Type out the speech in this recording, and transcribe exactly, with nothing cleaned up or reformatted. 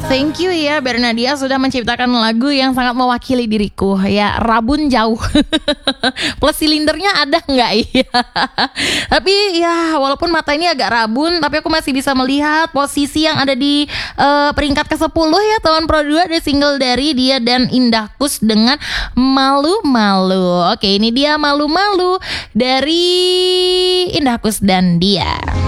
Thank you ya Bernadia sudah menciptakan lagu yang sangat mewakili diriku. Ya, rabun jauh. Plus silindernya ada nggak ya? Tapi ya walaupun mata ini agak rabun, tapi aku masih bisa melihat posisi yang ada di uh, peringkat kesepuluh ya tahun Pro dua. Ada single dari dia dan Indah Kus dengan Malu-Malu. Oke, ini dia Malu-Malu dari Indah Kus dan dia.